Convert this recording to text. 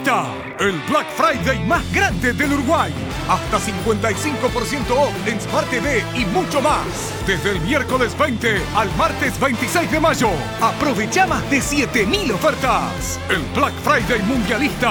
Mundialista, el Black Friday más grande del Uruguay. Hasta 55% off en Smart TV y mucho más. Desde el miércoles 20 al martes 26 de mayo. Aprovecha más de 7.000 ofertas. El Black Friday Mundialista